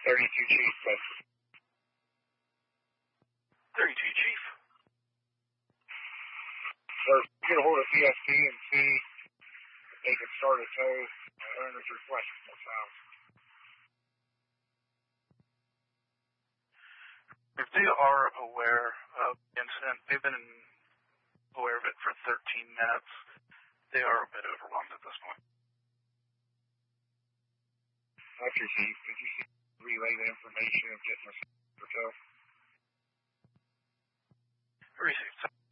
32 Chief, but 32 Chief. Sir, get a hold of CSP and see if they can start a tow owner's request from this house. If they are aware of the incident, they've been aware of it for 13 minutes. They are a bit overwhelmed at this point. After Chief, did you relay the information of getting a for tow? Received.